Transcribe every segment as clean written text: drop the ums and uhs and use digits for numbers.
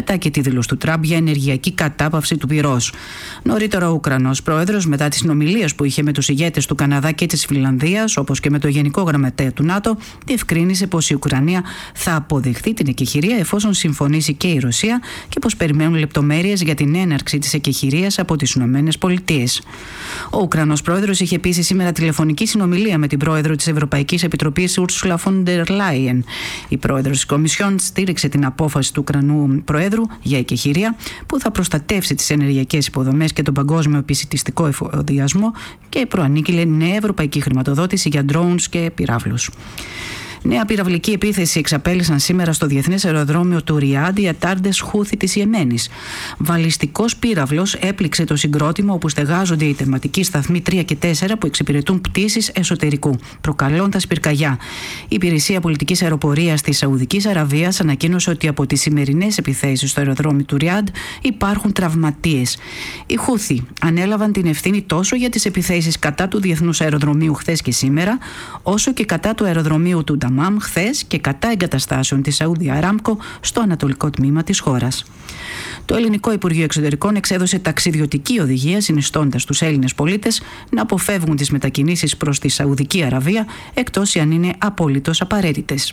μετά και τη δήλωση του Τραμπ για ενεργειακή κατάπαυση του πυρός. Νωρίτερα, ο Ουκρανός πρόεδρος, μετά τις συνομιλίες που είχε με τους ηγέτες του Καναδά και της Φινλανδίας, όπως και με το Γενικό Γραμματέα του ΝΑΤΟ, διευκρίνησε πως η Ουκρανία θα αποδεχθεί την εκεχηρία εφόσον συμφωνήσει και η Ρωσία και πως περιμένουν λεπτομέρειες για την έναρξη της εκεχηρίας από τις ΗΠΑ. Ο Ουκρανός πρόεδρος είχε επίσης σήμερα τηλεφωνική συνομιλία με την πρόεδρο της Ευρωπαϊκής Επιτροπής, Ursula von der Leyen. Η πρόεδρος της Κομισιόν στήριξε την απόφαση του Ουκρανού Προέδρου για εκεχηρία που θα προστατεύσει τις ενεργειακές υποδομές και τον παγκόσμιο επισιτιστικό εφοδιασμό και προανήγγειλε νέα ευρωπαϊκή χρηματοδότηση για drones και πυράβλους. Νέα πυραυλική επίθεση εξαπέλυσαν σήμερα στο διεθνές αεροδρόμιο του Ριάντ οι ατάρντες Χούθι της Ιεμένης. Βαλιστικός πύραυλος έπληξε το συγκρότημα όπου στεγάζονται οι τερματικοί σταθμοί 3 και 4 που εξυπηρετούν πτήσεις εσωτερικού, προκαλώντας πυρκαγιά. Η Υπηρεσία Πολιτικής Αεροπορίας της Σαουδικής Αραβίας ανακοίνωσε ότι από τις σημερινές επιθέσεις στο αεροδρόμιο του Ριάντ υπάρχουν τραυματίες. Οι Χούθι ανέλαβαν την ευθύνη τόσο για τις επιθέσεις κατά του διεθνούς αεροδρομίου χθες και σήμερα, όσο και κατά του αεροδρομίου του Νταμάμ χθες και κατά εγκαταστάσεων της Σαούδια Αράμκο στο ανατολικό τμήμα της χώρας. Το Ελληνικό Υπουργείο Εξωτερικών εξέδωσε ταξιδιωτική οδηγία συνιστώντας τους Έλληνες πολίτες να αποφεύγουν τις μετακινήσεις προς τη Σαουδική Αραβία εκτός αν είναι απολύτως απαραίτητες.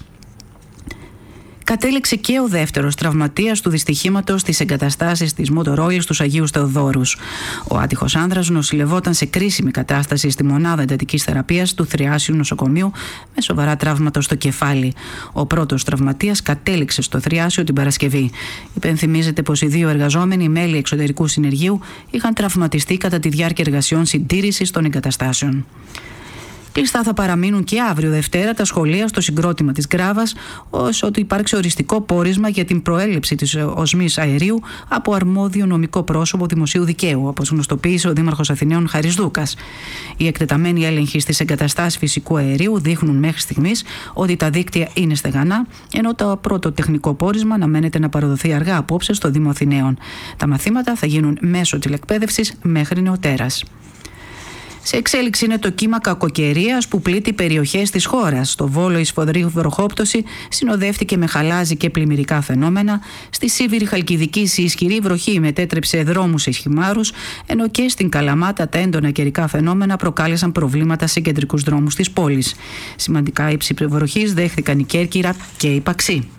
Κατέληξε και ο δεύτερος τραυματίας του δυστυχήματος στις εγκαταστάσεις της Motor Oil στους Αγίους Θεοδόρους. Ο άτυχος άνδρας νοσηλευόταν σε κρίσιμη κατάσταση στη μονάδα εντατικής θεραπείας του Θριάσιου Νοσοκομείου με σοβαρά τραύματα στο κεφάλι. Ο πρώτος τραυματίας κατέληξε στο Θριάσιο την Παρασκευή. Υπενθυμίζεται πως οι δύο εργαζόμενοι μέλη εξωτερικού συνεργείου είχαν τραυματιστεί κατά τη διάρκεια εργασιών συντήρησης των εγκαταστάσεων. Κλειστά θα παραμείνουν και αύριο Δευτέρα τα σχολεία στο συγκρότημα της Γκράβας, όσο ότι υπάρξει οριστικό πόρισμα για την προέλευση της οσμής αερίου από αρμόδιο νομικό πρόσωπο δημοσίου δικαίου, όπως γνωστοποίησε ο Δήμαρχος Αθηναίων Χαρίς Δούκας. Οι εκτεταμένοι έλεγχοι στις εγκαταστάσεις φυσικού αερίου δείχνουν μέχρι στιγμής ότι τα δίκτυα είναι στεγανά, ενώ το πρώτο τεχνικό πόρισμα αναμένεται να παραδοθεί αργά απόψε στο Δήμο Αθηναίων. Τα μαθήματα θα γίνουν μέσω τηλεκπαίδευσης μέχρι νεοτέρας. Σε εξέλιξη είναι το κύμα κακοκαιρίας που πλήττει περιοχές της χώρας. Στο Βόλο η σφοδρή βροχόπτωση συνοδεύτηκε με χαλάζι και πλημμυρικά φαινόμενα. Στη Σίβηρη Χαλκιδικής η ισχυρή βροχή μετέτρεψε δρόμους σε χυμάρους, ενώ και στην Καλαμάτα τα έντονα καιρικά φαινόμενα προκάλεσαν προβλήματα σε κεντρικούς δρόμους της πόλης. Σημαντικά ύψη βροχής δέχθηκαν η Κέρκυρα και η Παξή.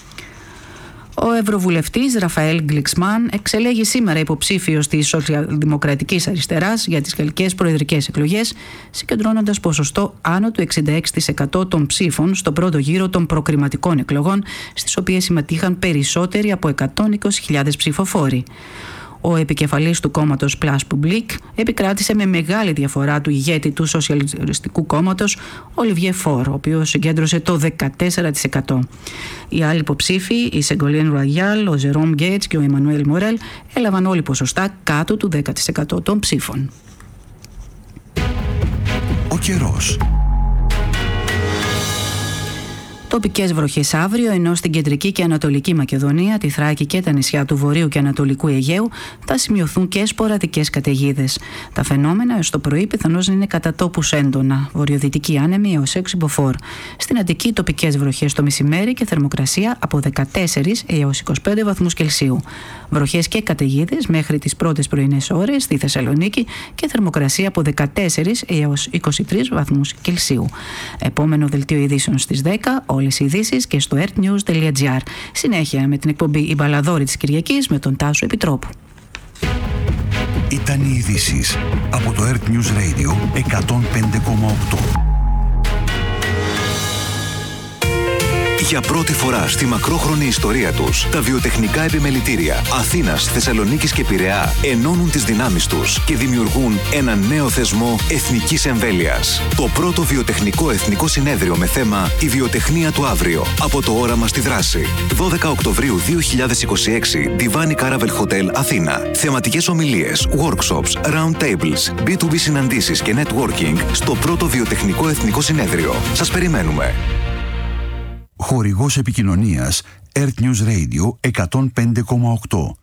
Ο Ευρωβουλευτής Ραφαέλ Γκλιξμάν εξελέγει σήμερα υποψήφιος της Σοσιαλδημοκρατικής Αριστεράς για τις γαλλικές προεδρικές εκλογές, συγκεντρώνοντας ποσοστό άνω του 66% των ψήφων στο πρώτο γύρο των προκριματικών εκλογών, στις οποίες συμμετείχαν περισσότεροι από 120.000 ψηφοφόροι. Ο επικεφαλής του κόμματος Place Publique επικράτησε με μεγάλη διαφορά του ηγέτη του Σοσιαλιστικού κόμματος, Ολιβιέ Φορ, ο οποίος συγκέντρωσε το 14%. Οι άλλοι υποψήφοι, η Σεγκολέν Ρουαγιάλ, ο Ζερόμ Γκέτς και ο Εμμανουέλ Μορέλ, έλαβαν όλοι ποσοστά κάτω του 10% των ψήφων. Ο καιρός. Τοπικές βροχές αύριο, ενώ στην κεντρική και ανατολική Μακεδονία, τη Θράκη και τα νησιά του Βορείου και Ανατολικού Αιγαίου θα σημειωθούν και σποραδικές καταιγίδες. Τα φαινόμενα έως το πρωί πιθανώς είναι κατά τόπους έντονα, βορειοδυτική άνεμη έως 6 μποφόρ. Στην Αττική τοπικές βροχές το μεσημέρι και θερμοκρασία από 14 έως 25 βαθμούς Κελσίου. Βροχές και καταιγίδες μέχρι τις πρώτες πρωινές ώρες στη Θεσσαλονίκη και θερμοκρασία από 14 έως 23 βαθμούς Κελσίου. Επόμενο δελτίο ειδήσεων στις 10. Όλες οι ειδήσεις και στο earthnews.gr. Συνέχεια με την εκπομπή «Η Μπαλαδόρη» της Κυριακής με τον Τάσο Επιτρόπου. Ήταν οι ειδήσεις από το Earth News Radio 105,8. Για πρώτη φορά στη μακρόχρονη ιστορία τους, τα βιοτεχνικά επιμελητήρια Αθήνας, Θεσσαλονίκης και Πειραιά ενώνουν τις δυνάμεις τους και δημιουργούν ένα νέο θεσμό εθνικής εμβέλειας. Το πρώτο βιοτεχνικό εθνικό συνέδριο με θέμα «Η βιοτεχνία του αύριο». Από το όραμα στη δράση. 12 Οκτωβρίου 2026, Divan Caravel Hotel, Αθήνα. Θεματικές ομιλίες, workshops, round tables, B2B συναντήσεις και networking στο πρώτο βιοτεχνικό εθνικό συνέδριο. Σας περιμένουμε. Χορηγός επικοινωνίας Earth News Radio 105,8.